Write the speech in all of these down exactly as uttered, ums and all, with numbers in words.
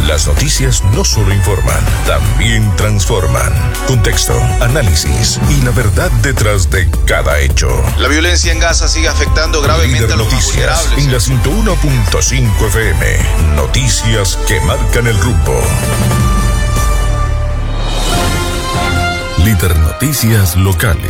Las noticias no solo informan, también transforman. Contexto, análisis y la verdad detrás de cada hecho. La violencia en Gaza sigue afectando gravemente Líder a los más vulnerables. En la ciento uno punto cinco F M. Noticias que marcan el rumbo. Líder Noticias Locales.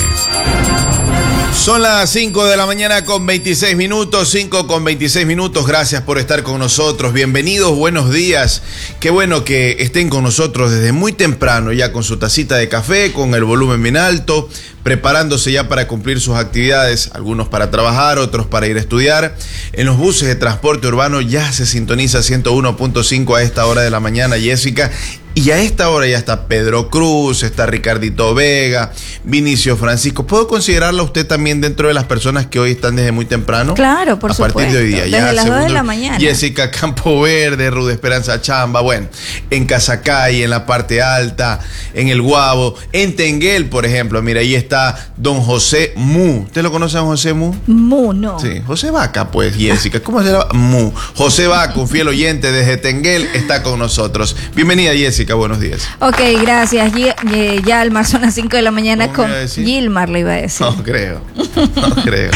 Son las cinco de la mañana con veintiséis minutos, cinco con veintiséis minutos. Gracias por estar con nosotros. Bienvenidos, buenos días. Qué bueno que estén con nosotros desde muy temprano, ya con su tacita de café, con el volumen bien alto, preparándose ya para cumplir sus actividades, algunos para trabajar, otros para ir a estudiar. En los buses de transporte urbano ya se sintoniza ciento uno punto cinco a esta hora de la mañana, Jessica. Y a esta hora ya está Pedro Cruz, está Ricardito Vega, Vinicio Francisco. ¿Puedo considerarla usted también dentro de las personas que hoy están desde muy temprano? Claro, por supuesto. A partir de hoy día. Desde ya, las dos de la mañana. Jessica Campoverde, Ruda Esperanza Chamba, bueno, en Casacay, en la parte alta, en El Guabo, en Tenguel, por ejemplo. Mira, ahí está don José Mu. ¿Usted lo conoce a don José Mu? Mu, no. Sí, José Vaca, pues, Jessica. ¿Cómo se llama? Mu. José Vaca, un fiel oyente desde Tenguel, está con nosotros. Bienvenida, Jessica. Buenos días. Ok, gracias. Yalmar, son las cinco de la mañana con Gilmar, le iba a decir. No creo, no creo.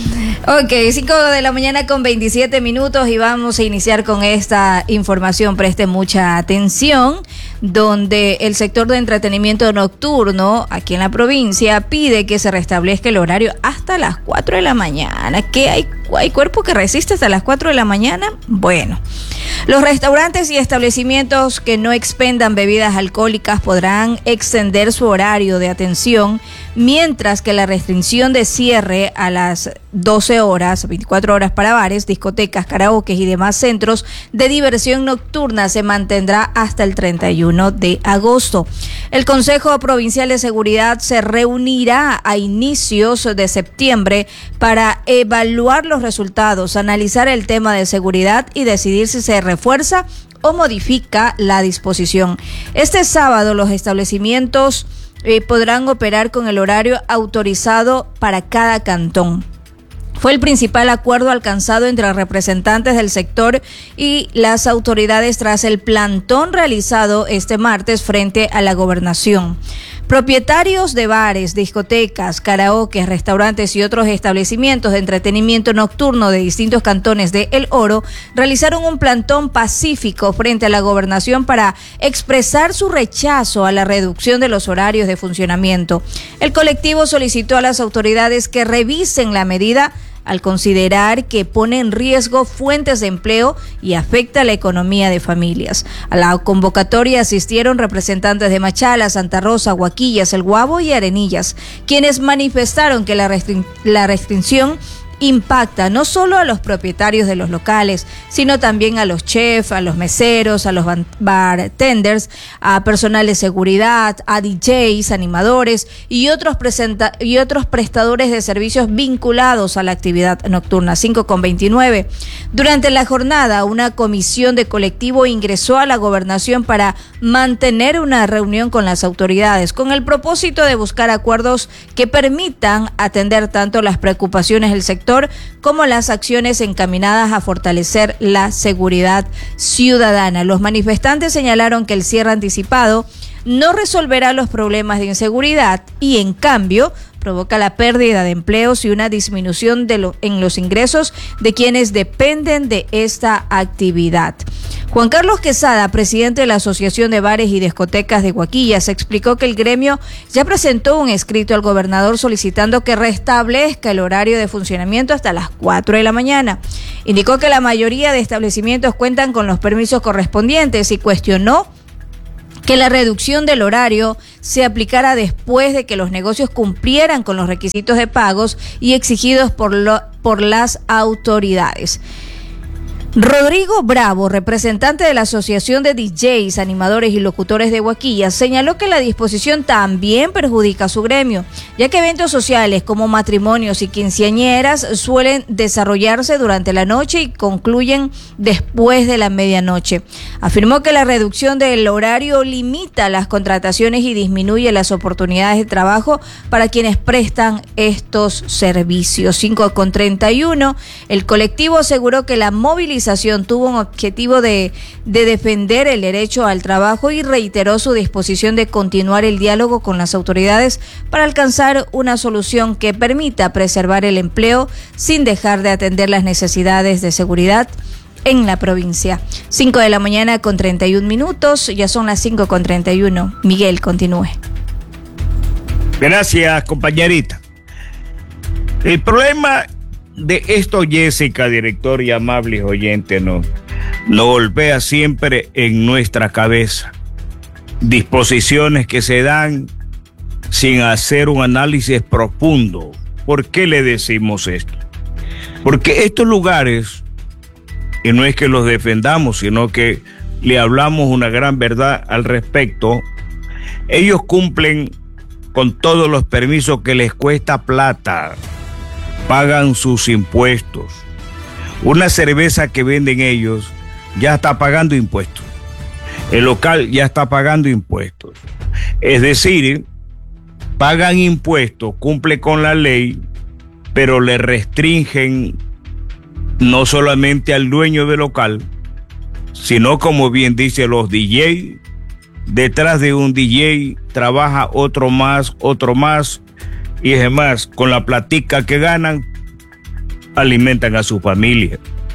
Ok, cinco de la mañana con veintisiete minutos y vamos a iniciar con esta información. Preste mucha atención, donde el sector de entretenimiento nocturno aquí en la provincia pide que se restablezca el horario hasta las cuatro de la mañana. ¿Qué hay? ¿Hay cuerpo que resiste hasta las cuatro de la mañana? Bueno, los restaurantes y establecimientos que no expendan bebidas alcohólicas podrán extender su horario de atención, mientras que la restricción de cierre a las doce horas, veinticuatro horas para bares, discotecas, karaokes y demás centros de diversión nocturna se mantendrá hasta el treinta y uno de agosto. El Consejo Provincial de Seguridad se reunirá a inicios de septiembre para evaluar los resultados, analizar el tema de seguridad y decidir si se refuerza o modifica la disposición. Este sábado los establecimientos eh, podrán operar con el horario autorizado para cada cantón. Fue el principal acuerdo alcanzado entre representantes del sector y las autoridades tras el plantón realizado este martes frente a la gobernación. Propietarios de bares, discotecas, karaokes, restaurantes y otros establecimientos de entretenimiento nocturno de distintos cantones de El Oro realizaron un plantón pacífico frente a la gobernación para expresar su rechazo a la reducción de los horarios de funcionamiento. El colectivo solicitó a las autoridades que revisen la medida al considerar que pone en riesgo fuentes de empleo y afecta la economía de familias. A la convocatoria asistieron representantes de Machala, Santa Rosa, Huaquillas, El Guabo y Arenillas, quienes manifestaron que la, restri- la restricción impacta no solo a los propietarios de los locales, sino también a los chefs, a los meseros, a los bartenders, a personal de seguridad, a D Js, animadores y otros presenta- y otros prestadores de servicios vinculados a la actividad nocturna. cinco con veintinueve. Durante la jornada, una comisión de colectivo ingresó a la gobernación para mantener una reunión con las autoridades, con el propósito de buscar acuerdos que permitan atender tanto las preocupaciones del sector como las acciones encaminadas a fortalecer la seguridad ciudadana. Los manifestantes señalaron que el cierre anticipado no resolverá los problemas de inseguridad y, en cambio, provoca la pérdida de empleos y una disminución de lo, en los ingresos de quienes dependen de esta actividad. Juan Carlos Quesada, presidente de la Asociación de Bares y Discotecas de Huaquillas, explicó que el gremio ya presentó un escrito al gobernador solicitando que restablezca el horario de funcionamiento hasta las cuatro de la mañana. Indicó que la mayoría de establecimientos cuentan con los permisos correspondientes y cuestionó que la reducción del horario se aplicara después de que los negocios cumplieran con los requisitos de pagos y exigidos por, lo, por las autoridades. Rodrigo Bravo, representante de la Asociación de D Js, Animadores y Locutores de Huaquillas, señaló que la disposición también perjudica a su gremio, ya que eventos sociales como matrimonios y quinceañeras suelen desarrollarse durante la noche y concluyen después de la medianoche. Afirmó que la reducción del horario limita las contrataciones y disminuye las oportunidades de trabajo para quienes prestan estos servicios. cinco con treinta y uno, el colectivo aseguró que la movilización movilización tuvo un objetivo de, de defender el derecho al trabajo y reiteró su disposición de continuar el diálogo con las autoridades para alcanzar una solución que permita preservar el empleo sin dejar de atender las necesidades de seguridad en la provincia. cinco de la mañana con treinta y un minutos, ya son las cinco con treinta y uno. Miguel, continúe. Gracias, compañerita. El problema de esto, Jessica, director y amables oyentes, no, no golpea siempre en nuestra cabeza. Disposiciones que se dan sin hacer un análisis profundo. ¿Por qué le decimos esto? Porque estos lugares, y no es que los defendamos, sino que le hablamos una gran verdad al respecto, ellos cumplen con todos los permisos que les cuesta plata, pagan sus impuestos. Una cerveza que venden ellos ya está pagando impuestos. El local ya está pagando impuestos. Es decir, pagan impuestos, cumple con la ley, pero le restringen no solamente al dueño del local, sino, como bien dice, los D J. Detrás de un D J trabaja otro más, otro más, y es más, con la platica que ganan, alimentan a su familia.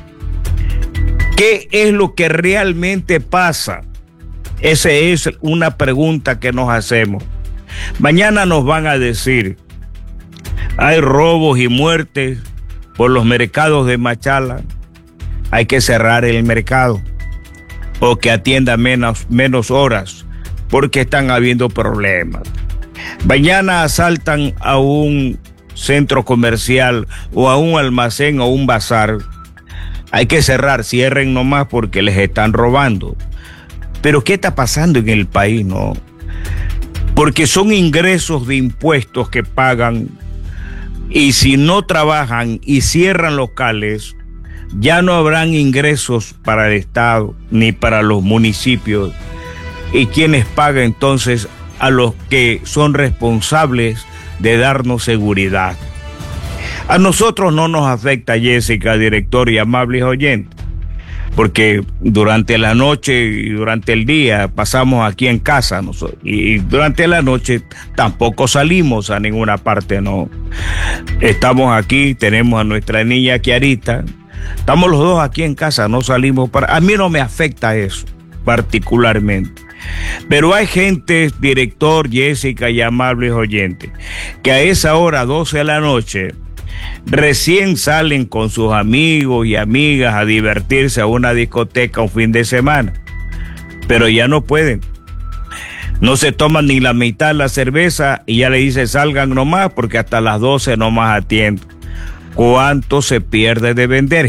¿Qué es lo que realmente pasa? Esa es una pregunta que nos hacemos. Mañana nos van a decir, hay robos y muertes por los mercados de Machala, hay que cerrar el mercado o que atienda menos, menos horas porque están habiendo problemas. Mañana asaltan a un centro comercial o a un almacén o un bazar, hay que cerrar, cierren nomás porque les están robando. Pero ¿qué está pasando en el país, no? Porque son ingresos de impuestos que pagan, y si no trabajan y cierran locales, ya no habrán ingresos para el Estado ni para los municipios. ¿Y quiénes pagan entonces? A los que son responsables de darnos seguridad. A nosotros no nos afecta, Jessica, director y amables oyentes, porque durante la noche y durante el día pasamos aquí en casa, ¿no? Y durante la noche tampoco salimos a ninguna parte, no. Estamos aquí, tenemos a nuestra niña Kiarita, estamos los dos aquí en casa, no salimos para... A mí no me afecta eso particularmente. Pero hay gente, director, Jessica y amables oyentes, que a esa hora, doce de la noche, recién salen con sus amigos y amigas a divertirse a una discoteca un fin de semana, pero ya no pueden. No se toman ni la mitad de la cerveza y ya le dicen salgan nomás porque hasta las doce nomás atienden. ¿Cuánto se pierde de vender?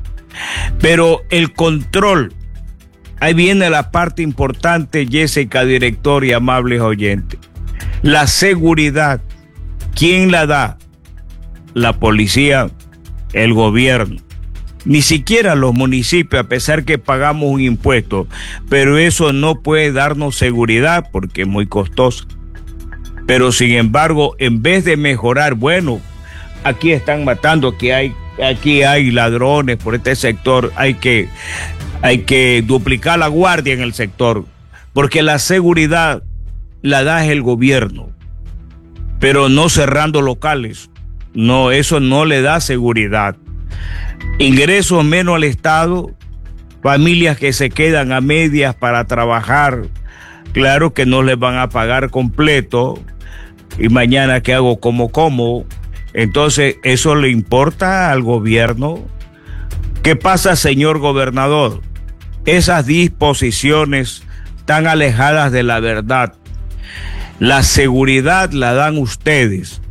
Pero el control, ahí viene la parte importante, Jessica, director y amables oyentes. La seguridad, ¿quién la da? La policía, el gobierno. Ni siquiera los municipios, a pesar que pagamos un impuesto, pero eso no puede darnos seguridad porque es muy costoso. Pero sin embargo, en vez de mejorar, bueno, aquí están matando, aquí hay, aquí hay ladrones por este sector, hay que... Hay que duplicar la guardia en el sector, porque la seguridad la da el gobierno, pero no cerrando locales. No, eso no le da seguridad. Ingresos menos al Estado, familias que se quedan a medias para trabajar, claro que no les van a pagar completo, y mañana ¿qué hago? ¿Cómo como? Entonces, ¿eso le importa al gobierno? ¿Qué pasa, señor gobernador? Esas disposiciones tan alejadas de la verdad, la seguridad la dan ustedes,